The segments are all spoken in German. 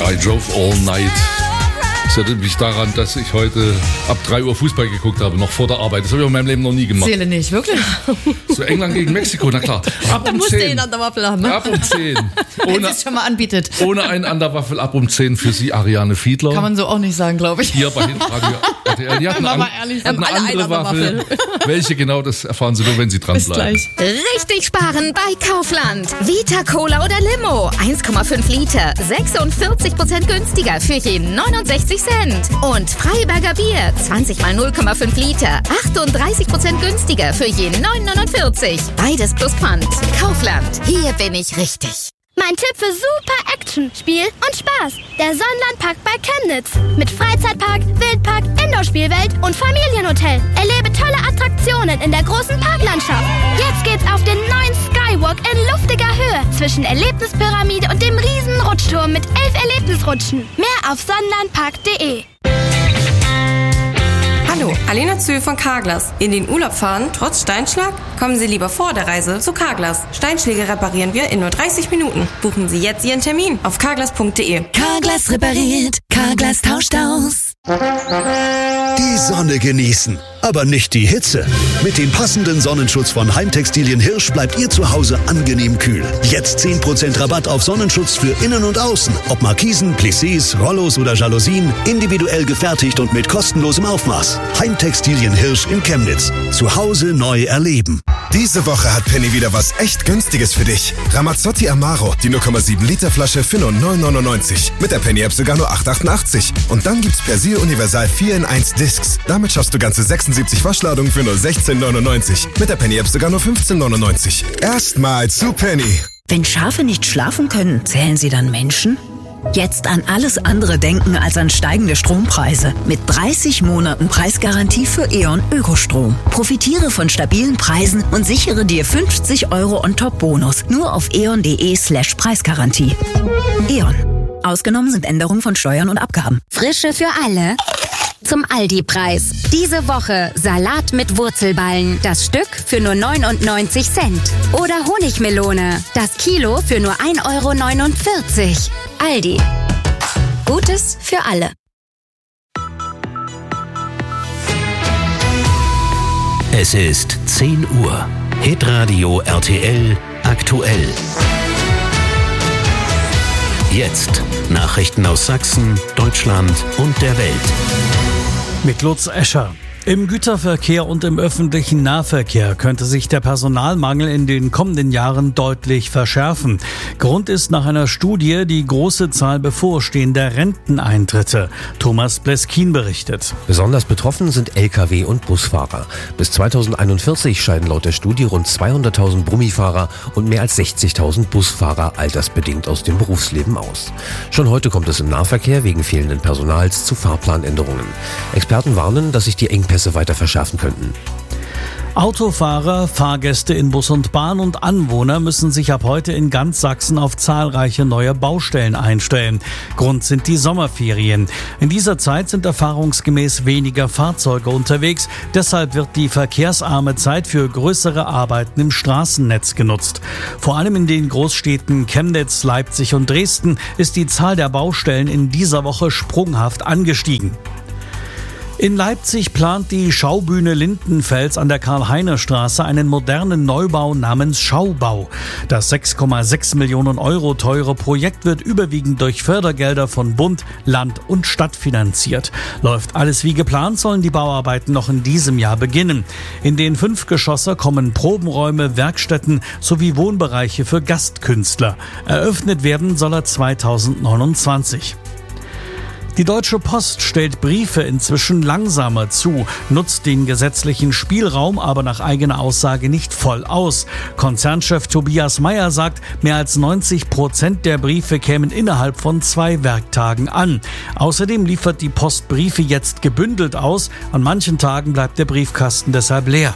I Drove All Night. Das erinnert mich daran, dass ich heute ab 3 Uhr Fußball geguckt habe, noch vor der Arbeit. Das habe ich in meinem Leben noch nie gemacht. Seele nicht, wirklich? So England gegen Mexiko, na klar. Ab Da musst du ihn an der Waffel haben. Ab um 10. Wenn sie es schon mal anbietet. Ohne einen an der Waffel, ab um 10 für Sie, Ariane Fiedler. Kann man so auch nicht sagen, glaube ich. Hier bei Hitradio RTL. Die hat eine andere Waffel. Welche genau, das erfahren Sie nur, wenn Sie dranbleiben. Bis gleich. Richtig sparen bei Kaufland. Vita Cola oder Limo. 1,5 Liter. 46% günstiger für jeden 69 Cent. Und Freiberger Bier. 20 mal 0,5 Liter. 38% günstiger für jeden 9,49. Beides plus Pfand. Kaufland. Hier bin ich richtig. Mein Tipp für super Action, Spiel und Spaß. Der Sonnenlandpark bei Chemnitz. Mit Freizeitpark, Wildpark, Indoor-Spielwelt und Familienhotel. Erlebe tolle Attraktionen in der großen Parklandschaft. Jetzt geht's auf den neuen Skywalk in luftiger Höhe zwischen Erlebnispyramide und dem riesen Rutschturm mit 11 Erlebnisrutschen. Mehr auf sonnenlandpark.de. Hallo, Alena Zöhl von Carglass. In den Urlaub fahren, trotz Steinschlag? Kommen Sie lieber vor der Reise zu Carglass. Steinschläge reparieren wir in nur 30 Minuten. Buchen Sie jetzt Ihren Termin auf carglass.de. Carglass repariert. Carglass tauscht aus. Die Sonne genießen, aber nicht die Hitze. Mit dem passenden Sonnenschutz von Heimtextilien Hirsch bleibt Ihr Zuhause angenehm kühl. Jetzt 10% Rabatt auf Sonnenschutz für Innen und Außen. Ob Markisen, Plissés, Rollos oder Jalousien, individuell gefertigt und mit kostenlosem Aufmaß. Heimtextilien Hirsch in Chemnitz. Zu Hause neu erleben. Diese Woche hat Penny wieder was echt Günstiges für dich. Ramazzotti Amaro, die 0,7 Liter Flasche für nur 9,99. Mit der Penny-App sogar nur 8,88. Und dann gibt's Persil Universal 4 in 1 Discs. Damit schaffst du ganze 76 Waschladungen für nur 16,99. Mit der Penny-App sogar nur 15,99. Erstmal zu Penny. Wenn Schafe nicht schlafen können, zählen sie dann Menschen? Jetzt an alles andere denken als an steigende Strompreise. Mit 30 Monaten Preisgarantie für E.ON Ökostrom. Profitiere von stabilen Preisen und sichere dir 50 € On-Top-Bonus. Nur auf eon.de/Preisgarantie. E.ON. Ausgenommen sind Änderungen von Steuern und Abgaben. Frische für alle. Zum Aldi-Preis. Diese Woche Salat mit Wurzelballen. Das Stück für nur 99 Cent. Oder Honigmelone. Das Kilo für nur 1,49 €. Aldi. Gutes für alle. Es ist 10 Uhr. Hitradio RTL aktuell. Jetzt Nachrichten aus Sachsen, Deutschland und der Welt. Mit Lutz Escher. Im Güterverkehr und im öffentlichen Nahverkehr könnte sich der Personalmangel in den kommenden Jahren deutlich verschärfen. Grund ist nach einer Studie die große Zahl bevorstehender Renteneintritte. Thomas Bleskin berichtet. Besonders betroffen sind Lkw- und Busfahrer. Bis 2041 scheiden laut der Studie rund 200.000 Brummifahrer und mehr als 60.000 Busfahrer altersbedingt aus dem Berufsleben aus. Schon heute kommt es im Nahverkehr wegen fehlenden Personals zu Fahrplanänderungen. Experten warnen, dass sich die Engpässe weiter verschärfen könnten. Autofahrer, Fahrgäste in Bus und Bahn und Anwohner müssen sich ab heute in ganz Sachsen auf zahlreiche neue Baustellen einstellen. Grund sind die Sommerferien. In dieser Zeit sind erfahrungsgemäß weniger Fahrzeuge unterwegs. Deshalb wird die verkehrsarme Zeit für größere Arbeiten im Straßennetz genutzt. Vor allem in den Großstädten Chemnitz, Leipzig und Dresden ist die Zahl der Baustellen in dieser Woche sprunghaft angestiegen. In Leipzig plant die Schaubühne Lindenfels an der Karl-Heine-Straße einen modernen Neubau namens Schaubau. Das 6,6 Millionen € teure Projekt wird überwiegend durch Fördergelder von Bund, Land und Stadt finanziert. Läuft alles wie geplant, sollen die Bauarbeiten noch in diesem Jahr beginnen. In den 5 Geschosse kommen Probenräume, Werkstätten sowie Wohnbereiche für Gastkünstler. Eröffnet werden soll er 2029. Die Deutsche Post stellt Briefe inzwischen langsamer zu, nutzt den gesetzlichen Spielraum aber nach eigener Aussage nicht voll aus. Konzernchef Tobias Meyer sagt, mehr als 90% der Briefe kämen innerhalb von 2 Werktagen an. Außerdem liefert die Post Briefe jetzt gebündelt aus. An manchen Tagen bleibt der Briefkasten deshalb leer.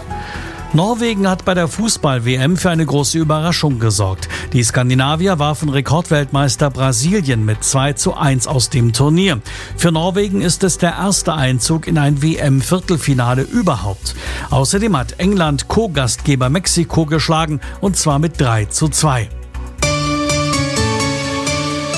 Norwegen hat bei der Fußball-WM für eine große Überraschung gesorgt. Die Skandinavier warfen Rekordweltmeister Brasilien mit 2:1 aus dem Turnier. Für Norwegen ist es der erste Einzug in ein WM-Viertelfinale überhaupt. Außerdem hat England Co-Gastgeber Mexiko geschlagen, und zwar mit 3:2.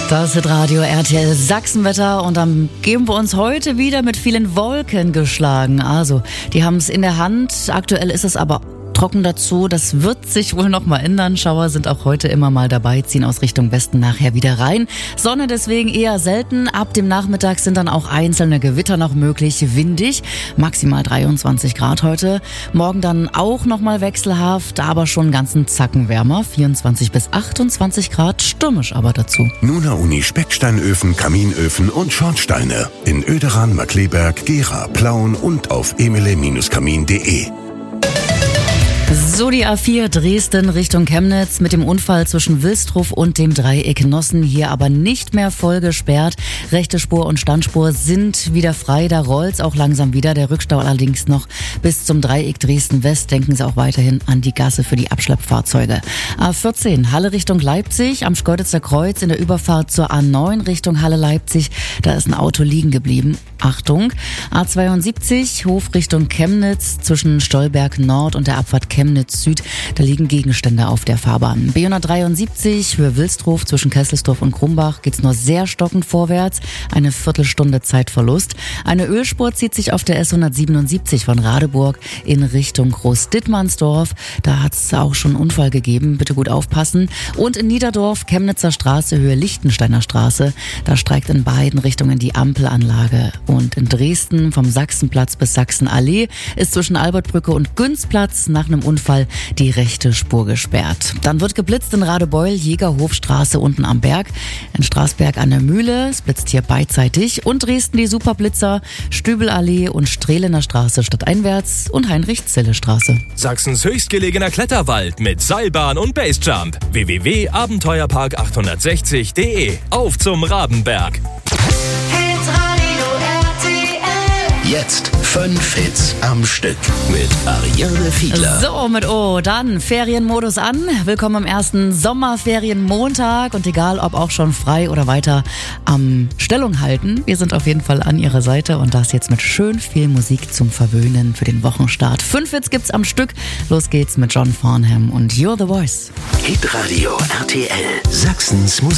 Das ist Radio RTL Sachsenwetter und dann geben wir uns heute wieder mit vielen Wolken geschlagen. Also, die haben es in der Hand. Aktuell ist es aber trocken dazu. Das wird sich wohl noch mal ändern. Schauer sind auch heute immer mal dabei, ziehen aus Richtung Westen nachher wieder rein. Sonne deswegen eher selten. Ab dem Nachmittag sind dann auch einzelne Gewitter noch möglich. Windig, maximal 23 Grad heute. Morgen dann auch noch mal wechselhaft, aber schon einen ganzen Zacken wärmer. 24 bis 28 Grad, stürmisch aber dazu. Nuna Uni Specksteinöfen, Kaminöfen und Schornsteine. In Oederan, Markleberg, Gera, Plauen und auf emile-kamin.de. So, die A4 Dresden Richtung Chemnitz mit dem Unfall zwischen Wilsdruff und dem Dreieck Nossen. Hier aber nicht mehr voll gesperrt. Rechte Spur und Standspur sind wieder frei. Da rollt's auch langsam wieder. Der Rückstau allerdings noch bis zum Dreieck Dresden West. Denken Sie auch weiterhin an die Gasse für die Abschleppfahrzeuge. A14 Halle Richtung Leipzig am Schkeuditzer Kreuz in der Überfahrt zur A9 Richtung Halle Leipzig. Da ist ein Auto liegen geblieben. Achtung. A72 Hof Richtung Chemnitz zwischen Stolberg Nord und der Abfahrt Chemnitz Süd, da liegen Gegenstände auf der Fahrbahn. B173 Höhe Wilsdruff zwischen Kesselsdorf und Krumbach geht's nur sehr stockend vorwärts, eine Viertelstunde Zeitverlust. Eine Ölspur zieht sich auf der S177 von Radeburg in Richtung Großdittmannsdorf. Da hat's auch schon einen Unfall gegeben, bitte gut aufpassen. Und in Niederdorf, Chemnitzer Straße, Höhe Lichtensteiner Straße, da streikt in beiden Richtungen die Ampelanlage. Und in Dresden vom Sachsenplatz bis Sachsenallee ist zwischen Albertbrücke und Günzplatz nach einem Unfall die rechte Spur gesperrt. Dann wird geblitzt in Radebeul, Jägerhofstraße unten am Berg, in Straßberg an der Mühle, es blitzt hier beidseitig und Dresden die Superblitzer, Stübelallee und Strehlener Straße stadteinwärts und Heinrich-Zille-Straße. Sachsens höchstgelegener Kletterwald mit Seilbahn und Basejump. www.abenteuerpark860.de. Auf zum Rabenberg. Jetzt 5 Hits am Stück mit Ariane Fiedler. So, mit O, dann Ferienmodus an. Willkommen am ersten Sommerferienmontag und egal, ob auch schon frei oder weiter am Stellung halten. Wir sind auf jeden Fall an Ihrer Seite und das jetzt mit schön viel Musik zum Verwöhnen für den Wochenstart. 5 Hits gibt's am Stück. Los geht's mit John Farnham und You're the Voice. Hitradio RTL, Sachsens Musik.